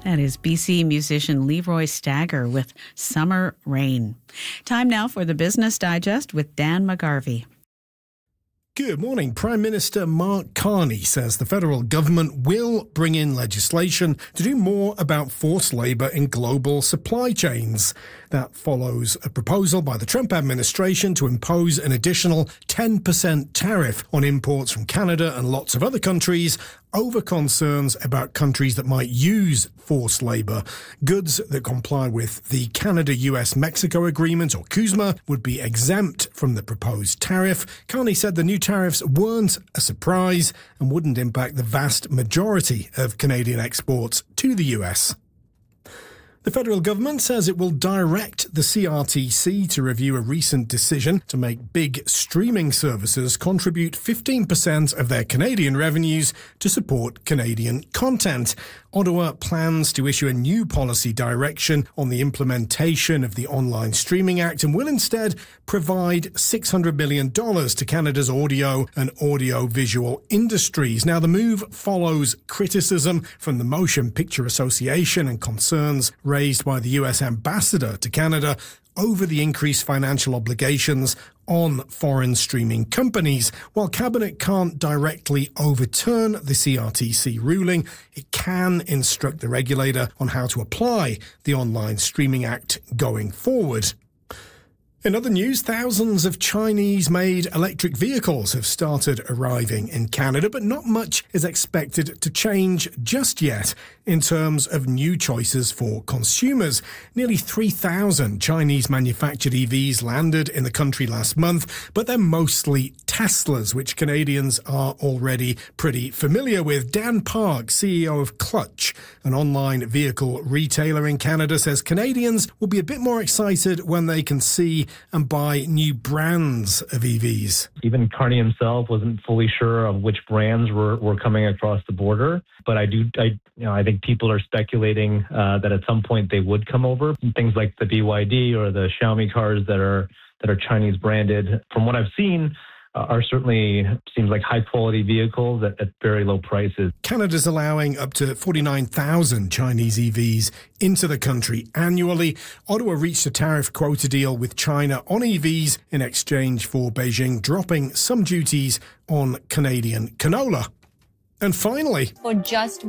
That is BC musician Leroy Stagger with Summer Rain. Time now for the Business Digest with Dan McGarvey. Good morning. Prime Minister Mark Carney says the federal government will bring in legislation to do more about forced labour in global supply chains. That follows a proposal by the Trump administration to impose an additional 10% tariff on imports from Canada and lots of other countries over concerns about countries that might use forced labour. Goods that comply with the Canada-US-Mexico Agreement, or CUSMA, would be exempt from the proposed tariff. Carney said the new tariffs weren't a surprise and wouldn't impact the vast majority of Canadian exports to the US. The federal government says it will direct the CRTC to review a recent decision to make big streaming services contribute 15% of their Canadian revenues to support Canadian content. Ottawa plans to issue a new policy direction on the implementation of the Online Streaming Act and will instead provide $600 million to Canada's audio and audio-visual industries. Now, the move follows criticism from the Motion Picture Association and concerns raised by the US ambassador to Canada over the increased financial obligations on foreign streaming companies. While Cabinet can't directly overturn the CRTC ruling, it can instruct the regulator on how to apply the Online Streaming Act going forward. In other news, thousands of Chinese-made electric vehicles have started arriving in Canada, but not much is expected to change just yet in terms of new choices for consumers. Nearly 3,000 Chinese-manufactured EVs landed in the country last month, but they're mostly Teslas, which Canadians are already pretty familiar with. Dan Park, CEO of Clutch, an online vehicle retailer in Canada, says Canadians will be a bit more excited when they can see and buy new brands of EVs. Even Carney himself wasn't fully sure of which brands were coming across the border, but I think people are speculating that at some point they would come over. Things like the BYD or the Xiaomi cars that are Chinese branded, from what I've seen, are certainly seems like high-quality vehicles at very low prices. Canada's allowing up to 49,000 Chinese EVs into the country annually. Ottawa reached a tariff quota deal with China on EVs in exchange for Beijing dropping some duties on Canadian canola. And finally, for just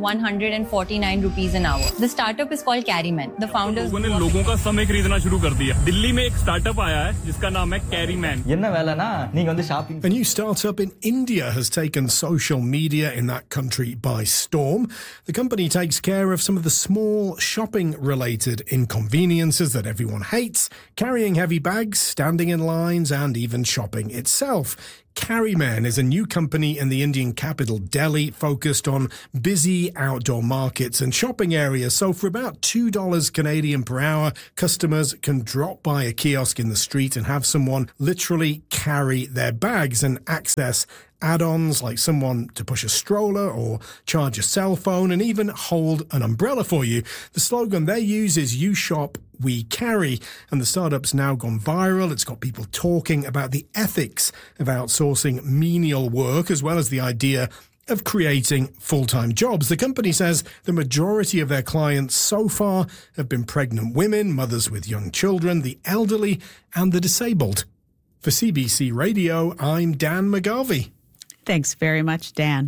149 rupees an hour. The startup is called Carryman. The founders लोगों ने लोगों का समय खरीदना शुरू कर दिया. दिल्ली में एक स्टार्टअप आया है जिसका नाम है Carryman. என்ன வேலைனா நீங்க வந்து shopping. A new startup in India has taken social media in that country by storm. The company takes care of some of the small shopping-related inconveniences that everyone hates, carrying heavy bags, standing in lines, and even shopping itself. Carryman is a new company in the Indian capital, Delhi, focused on busy outdoor markets and shopping areas. So for about $2 Canadian per hour, customers can drop by a kiosk in the street and have someone literally carry their bags and access add-ons like someone to push a stroller or charge a cell phone and even hold an umbrella for you. The slogan they use is "You shop, we carry," and the startup's now gone viral. It's got people talking about the ethics of outsourcing menial work as well as the idea of creating full-time jobs. The company says the majority of their clients so far have been pregnant women, mothers with young children, the elderly and the disabled. For CBC Radio, I'm Dan McGarvey. Thanks very much, Dan.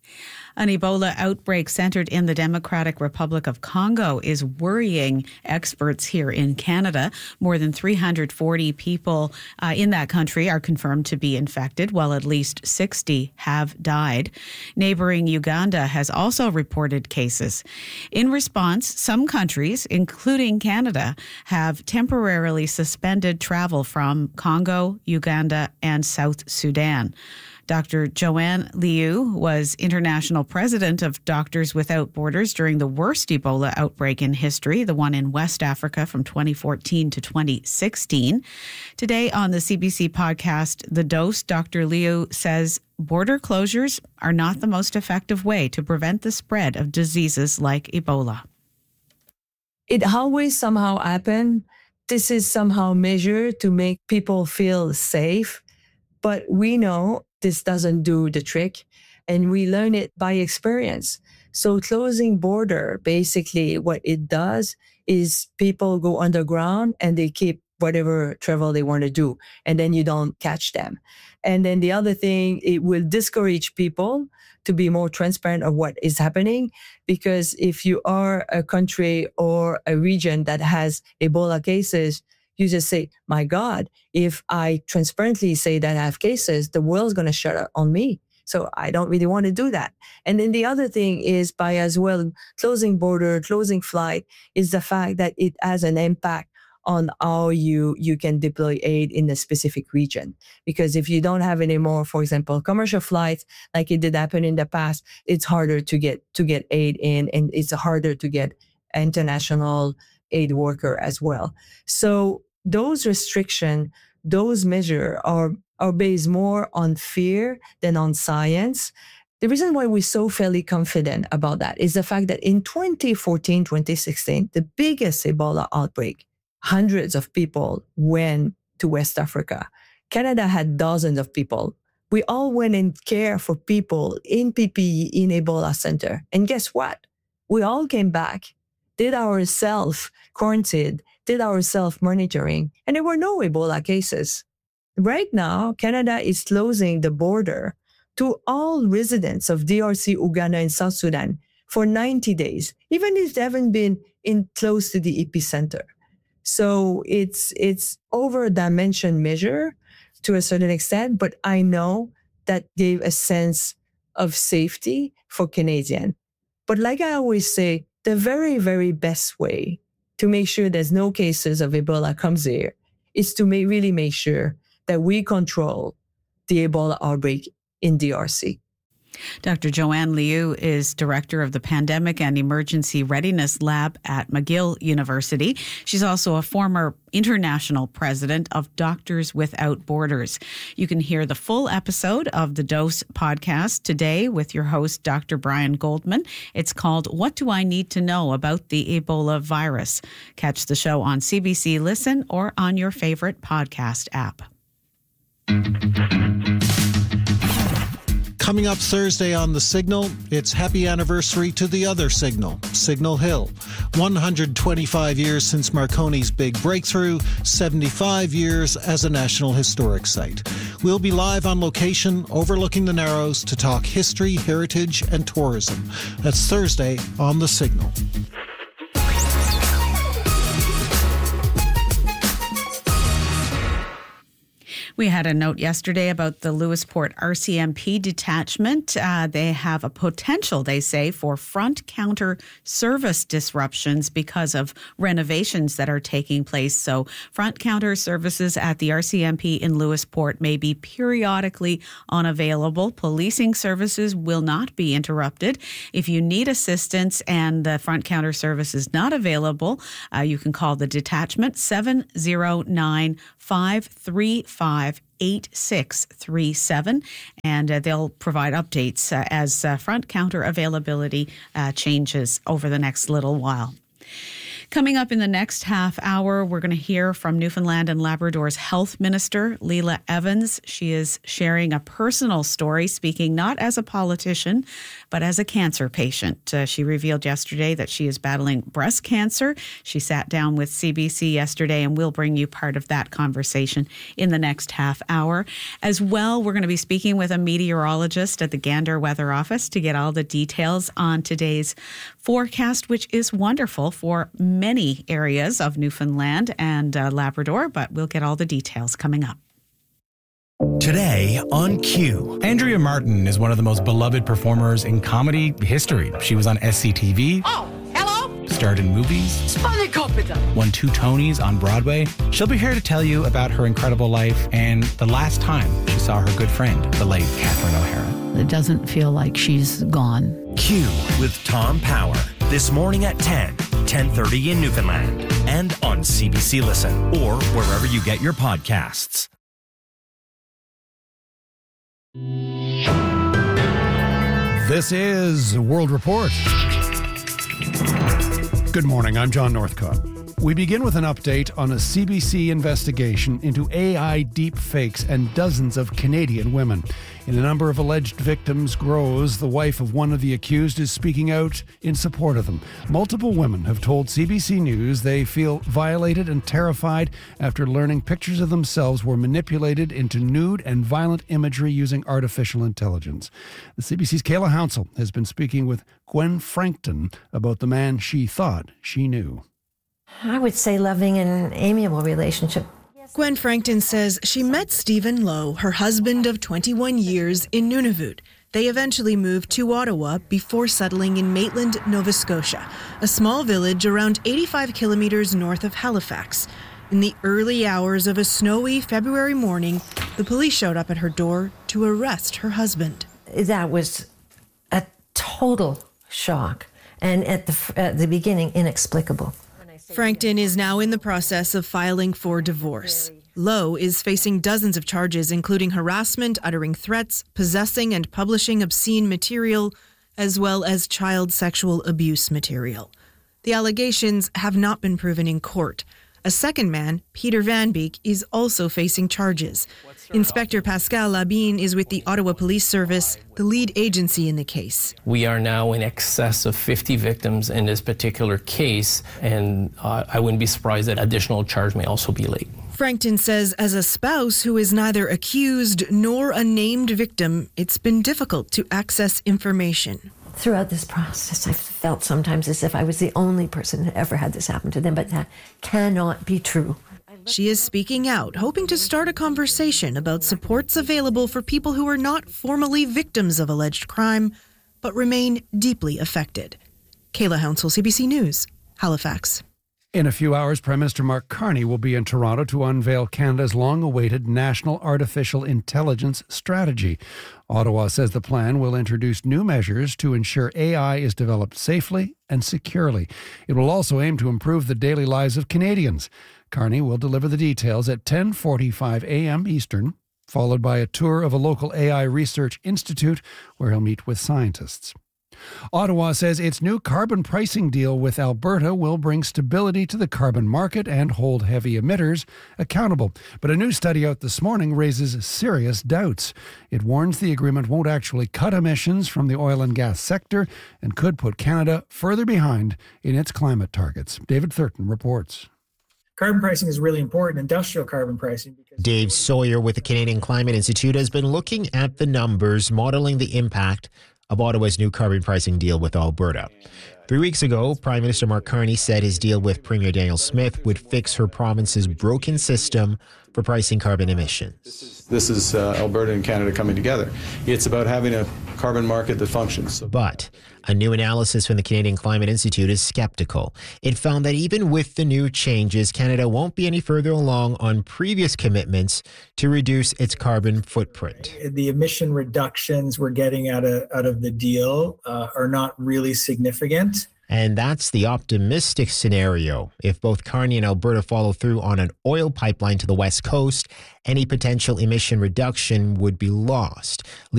An Ebola outbreak centered in the Democratic Republic of Congo is worrying experts here in Canada. More than 340 people in that country are confirmed to be infected, while at least 60 have died. Neighboring Uganda has also reported cases. In response, some countries, including Canada, have temporarily suspended travel from Congo, Uganda, and South Sudan. Dr. Joanne Liu was international president of Doctors Without Borders during the worst Ebola outbreak in history, the one in West Africa from 2014 to 2016. Today on the CBC podcast, The Dose, Dr. Liu says border closures are not the most effective way to prevent the spread of diseases like Ebola. It always somehow happens. This is somehow measured to make people feel safe, but we know this doesn't do the trick, and we learn it by experience. So closing border, basically what it does is people go underground and they keep whatever travel they want to do, and then you don't catch them. And then the other thing, it will discourage people to be more transparent of what is happening, because if you are a country or a region that has Ebola cases, you just say, my God, if I transparently say that I have cases, the world's going to shut up on me. So I don't really want to do that. And then the other thing is, by as well closing border, closing flight, is the fact that it has an impact on how you can deploy aid in a specific region. Because if you don't have any more, for example, commercial flights, like it did happen in the past, it's harder to get aid in, and it's harder to get international aid worker as well. So those restrictions, those measures are based more on fear than on science. The reason why we're so fairly confident about that is the fact that in 2014, 2016, the biggest Ebola outbreak, hundreds of people went to West Africa. Canada had dozens of people. We all went and cared for people in PPE in Ebola Center. And guess what? We all came back, did our self-quarantine, did our self-monitoring, and there were no Ebola cases. Right now, Canada is closing the border to all residents of DRC, Uganda, and South Sudan for 90 days, even if they haven't been close to the epicenter. So it's over a dimension measure to a certain extent, but I know that gave a sense of safety for Canadians. But like I always say, the very, very best way to make sure there's no cases of Ebola comes here is to really make sure that we control the Ebola outbreak in DRC. Dr. Joanne Liu is director of the Pandemic and Emergency Readiness Lab at McGill University. She's also a former international president of Doctors Without Borders. You can hear the full episode of the Dose podcast today with your host, Dr. Brian Goldman. It's called What Do I Need to Know About the Ebola Virus? Catch the show on CBC Listen or on your favorite podcast app. Coming up Thursday on The Signal, it's happy anniversary to the other Signal, Signal Hill. 125 years since Marconi's big breakthrough, 75 years as a National Historic Site. We'll be live on location overlooking the Narrows to talk history, heritage, and tourism. That's Thursday on The Signal. We had a note yesterday about the Lewisport RCMP detachment. They have a potential, they say, for front counter service disruptions because of renovations that are taking place. So front counter services at the RCMP in Lewisport may be periodically unavailable. Policing services will not be interrupted. If you need assistance and the front counter service is not available, you can call the detachment 709-535-8637, and they'll provide updates as front counter availability changes over the next little while. Coming up in the next half hour, we're going to hear from Newfoundland and Labrador's Health Minister, Leila Evans. She is sharing a personal story, speaking not as a politician, but as a cancer patient. She revealed yesterday that she is battling breast cancer. She sat down with CBC yesterday, and we'll bring you part of that conversation in the next half hour. As well, we're going to be speaking with a meteorologist at the Gander Weather Office to get all the details on today's forecast, which is wonderful for many areas of Newfoundland and Labrador, but we'll get all the details coming up. Today on Q. Andrea Martin is one of the most beloved performers in comedy history. She was on SCTV. Oh, hello. Starred in movies. Spanakopita. Won 2 Tonys on Broadway. She'll be here to tell you about her incredible life and the last time she saw her good friend, the late Catherine O'Hara. It doesn't feel like she's gone. Q with Tom Power. This morning at 10:30 in Newfoundland. And on CBC Listen or wherever you get your podcasts. This is World Report. Good morning, I'm John Northcott. We begin with an update on a CBC investigation into AI deepfakes and dozens of Canadian women. In the number of alleged victims grows, the wife of one of the accused is speaking out in support of them. Multiple women have told CBC News they feel violated and terrified after learning pictures of themselves were manipulated into nude and violent imagery using artificial intelligence. The CBC's Kayla Hounsell has been speaking with Gwen Frankton about the man she thought she knew. I would say loving and amiable relationship. Gwen Frankton says she met Stephen Lowe, her husband of 21 years, in Nunavut. They eventually moved to Ottawa before settling in Maitland, Nova Scotia, a small village around 85 kilometers north of Halifax. In the early hours of a snowy February morning, the police showed up at her door to arrest her husband. That was a total shock, and at the beginning, inexplicable. Frankton is now in the process of filing for divorce. Lowe is facing dozens of charges, including harassment, uttering threats, possessing and publishing obscene material, as well as child sexual abuse material. The allegations have not been proven in court. A second man, Peter Van Beek, is also facing charges. Inspector Pascal Labine is with the Ottawa Police Service, the lead agency in the case. We are now in excess of 50 victims in this particular case, and I wouldn't be surprised that additional charge may also be laid. Frankton says as a spouse who is neither accused nor a named victim, it's been difficult to access information. Throughout this process, I felt sometimes as if I was the only person who ever had this happen to them, but that cannot be true. She is speaking out, hoping to start a conversation about supports available for people who are not formally victims of alleged crime, but remain deeply affected. Kayla Hounsell, CBC News, Halifax. In a few hours, Prime Minister Mark Carney will be in Toronto to unveil Canada's long-awaited National Artificial Intelligence Strategy. Ottawa says the plan will introduce new measures to ensure AI is developed safely and securely. It will also aim to improve the daily lives of Canadians. Carney will deliver the details at 10:45 a.m. Eastern, followed by a tour of a local AI research institute where he'll meet with scientists. Ottawa says its new carbon pricing deal with Alberta will bring stability to the carbon market and hold heavy emitters accountable. But a new study out this morning raises serious doubts. It warns the agreement won't actually cut emissions from the oil and gas sector and could put Canada further behind in its climate targets. David Thurton reports. Carbon pricing is really important, industrial carbon pricing. Dave Sawyer with the Canadian Climate Institute has been looking at the numbers, modeling the impact of Ottawa's new carbon pricing deal with Alberta. 3 weeks ago, Prime Minister Mark Carney said his deal with Premier Danielle Smith would fix her province's broken system for pricing carbon emissions. This is Alberta and Canada coming together. It's about having a carbon market that functions. But a new analysis from the Canadian Climate Institute is skeptical. It found that even with the new changes, Canada won't be any further along on previous commitments to reduce its carbon footprint. The emission reductions we're getting out of the deal are not really significant. And that's the optimistic scenario. If both Carney and Alberta follow through on an oil pipeline to the west coast, any potential emission reduction would be lost,